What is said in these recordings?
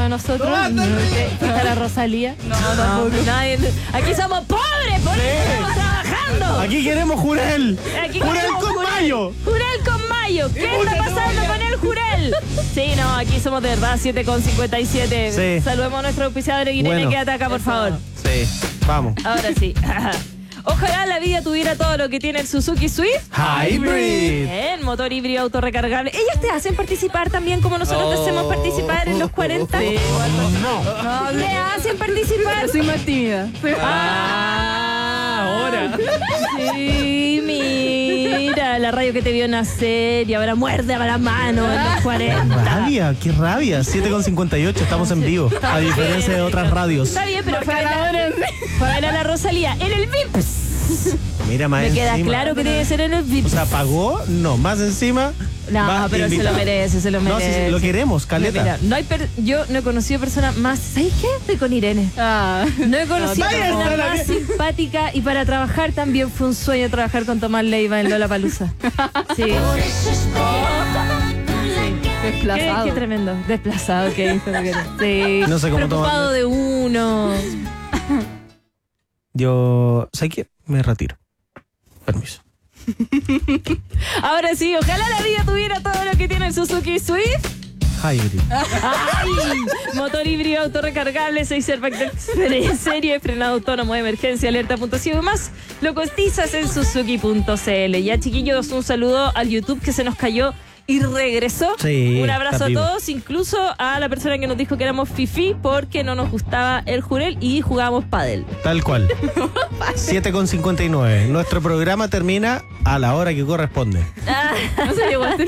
de nosotros. ¿Está la Rosalía? No, tampoco. Nadie. Aquí somos pobres, por eso estamos trabajando. Aquí queremos Jurel. Aquí Jurel queremos con Jurel. mayo. Jurel con mayo. ¿Qué está pasando con el Jurel? Sí, no, aquí somos de verdad 7,57. Sí. Saludemos a nuestro auspiciador Irene, Bueno. quédate acá, por favor. Sí, vamos. Ahora sí. Ojalá la vida tuviera todo lo que tiene el Suzuki Swift. Hybrid. El motor híbrido autorrecargable. Ellos te hacen participar también como nosotros te hacemos participar en los 40. No. Te hacen participar. Yo soy más tímida. Ahora. Sí, mira, la radio que te vio nacer y ahora muerde a la mano en los 40. Qué rabia. 7,58, estamos en vivo. A diferencia de otras radios. Está bien, pero fue a ver a la Rosalía en el VIP. Mira, más Me queda encima. claro que tiene que ser en el VIP. O sea, pagó, no, más encima. No, va pero se lo invitado. merece, se lo No, merece. sí, lo queremos, caleta. Mira, yo no he conocido persona más. ¿Sabes qué? Estoy con Irene. No he conocido Vaya, persona está la más simpática y para trabajar también fue un sueño trabajar con Tomás Leiva en Lollapalooza. Sí. Desplazado. Qué tremendo. Desplazado, ok. Sí. No sé cómo Preocupado tomarlo. de uno. Yo, ¿sabes qué? Me retiro. Permiso. Ahora sí, ojalá la vida tuviera todo lo que tiene el Suzuki Swift. Hybrid. ¡Ay! Motor híbrido autorrecargable, 6 airbags de serie, frenado autónomo de emergencia, alerta punto ciego y más. Lo cotizas en Suzuki.cl. Ya, chiquillos, un saludo al YouTube que se nos cayó y regresó. Sí, un abrazo está a vivo. todos, incluso a la persona que nos dijo que éramos fifí porque no nos gustaba el Jurel y jugábamos pádel. Tal cual. 7,59. Nuestro programa termina a la hora que corresponde. No se llegó a hacer.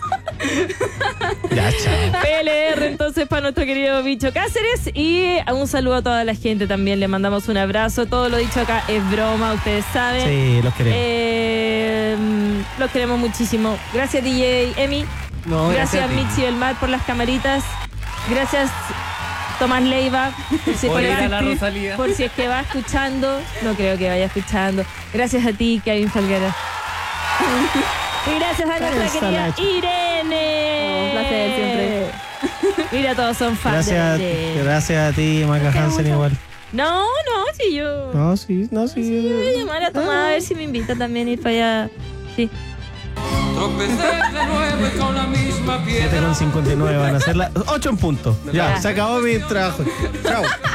Ya, chao. PLR entonces para nuestro querido Bicho Cáceres y un saludo a toda la gente también, le mandamos un abrazo, todo lo dicho acá es broma, ustedes saben. Sí, los queremos. Los queremos muchísimo. Gracias DJ Emi, No, gracias a ti. Michi del Mar por las camaritas, gracias Tomás Leiva por si es que va escuchando, no creo que vaya escuchando, gracias a ti Kevin Falguera. Y gracias a nuestra Esa querida Nacho. Irene. Un placer siempre. Mira, todos son fans Gracias, de... gracias a ti, Maca Hansen, igual. No, si yo... No, sí. Sí, voy a llamar a Tomás a ver si me invita también a ir para allá. Sí. Tropecé de nuevo y con la misma piedra. 7,59 van a ser las 8 en punto. Ya, Ya. se acabó mi trabajo. Chao.